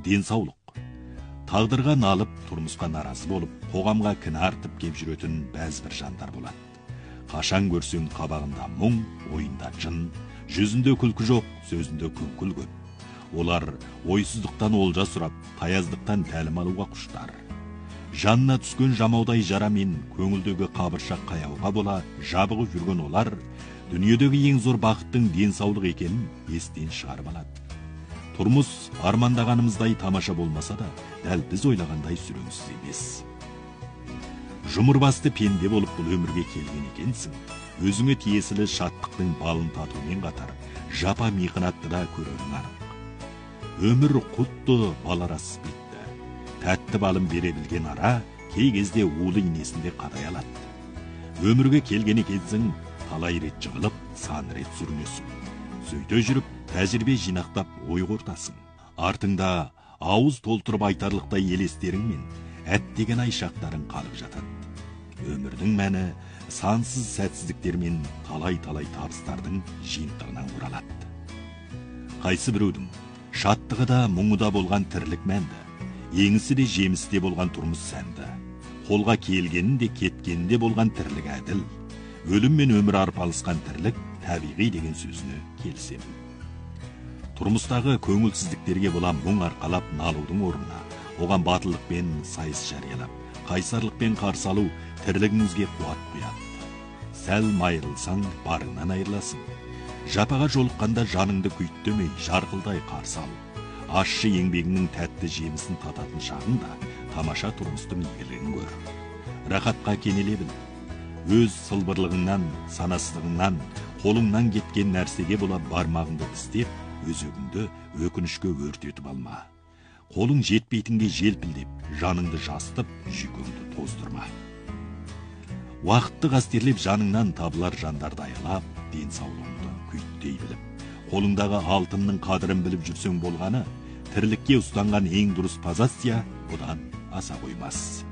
денсаулық. Тағдырға налып, тұрмысқа наразы болып, қоғамға кінә артып кеп жүретін бәз бір жандар болады. Қашан көрсең қабағында мұң, ойында жын, жүзінде күлкі жоқ, сөзінде күңкіл көп. Олар ойсыздықтан олжа сұрап, таяздықтан тәлім алуға құштар. Жанына түскен жамаудай жарамен көңілдегі қабыршақ қаяуға бола жабығып жүрген олар дүниедегі ең зор бақыттың денсаулық екенін естен шығарып алады. Тұрмыс армандағанымыздай тамаша болмаса да, дәл біз ойлағандай сүреңсіз емес. Жұмырбасты пенде болып бұл өмірге келген екенсің. Өзіңе тиесілі шаттықтың балын татумен қатар, жапа миқынатты да көрерің анық. Өмір құтты баларасыз бетті. Тәтті балын бере білген ара, кей кезде улы инесінде қадай алады. Өмірге келген екенсің, талай рет жығылып, сан рет сүрінесің. Сөйте жүріп, тәжірибе жинақтап ой қортасың. Артыңда ауыз толтырып айтарлықтай елестерің мен әттеген айшақтарың қалып жатады. Өмірдің мәні сансыз сәтсіздіктер мен талай-талай табыстардың жиынтығынан құралады. Қайсы біреудің шаттығы да, мұңы да болған тірлік мәнді, еңісі де жемісі де болған тұрмыс сәнді, қолға келгенін де кеткенін де болған тірлік әділ, өлім мен өмір арпалысқан тірлік табиғи деген сөзіне келісемін. Тұрмыстағы көңілсіздіктерге бола мұң арқалап налудың орнына, оған батылдықпен сайыс жариялап, қайсарлықпен қарсы алу тірлігіңізге қуат құяды. Сәл майырылсаң, барыңнан айырыласың. Жапаға жолыққанда жаныңды күйттемей, жарқылдай қарсы ал. Ащы еңбегіңнің тәтті жемісін тататын шағында тамаша тұрмыстың игілігін көр. Рахатқа кенеле біл. Өз сылбырлығыңнан, санасыздығыңнан, қолыңнан кеткен нәрсеге бола бармағыңды тістеп, өзегіңді өкінішке өртетіп алма. Қолың жетпейтінге желпілдеп, жаныңды жастып, жүйкеңді тоздырма. Уақытты қастерлеп жаныңнан табылар жандарды аялап, денсаулығыңды күйттей біліп, қолыңдағы алтынның қадірін біліп жүрсең болғаны, тірлікке ұстанған ең дұрыс позиция бұдан аса қоймас.